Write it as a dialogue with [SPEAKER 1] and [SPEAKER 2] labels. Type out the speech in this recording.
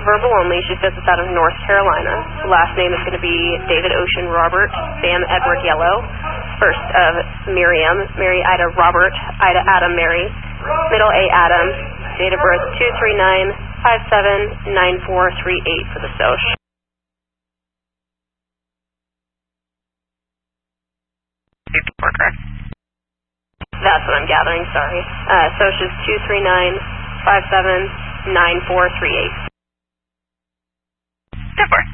[SPEAKER 1] Verbal only. She says it's out of North Carolina. Last name is going to be David Ocean Robert, Sam Edward Yellow. First of Miriam, Mary Ida Robert, Ida Adam Mary. Middle A Adam. Date of birth 239-579438 for the SOCH.
[SPEAKER 2] Correct.
[SPEAKER 1] That's what I'm gathering, sorry. SOCH is 239-579438.
[SPEAKER 2] 10-4.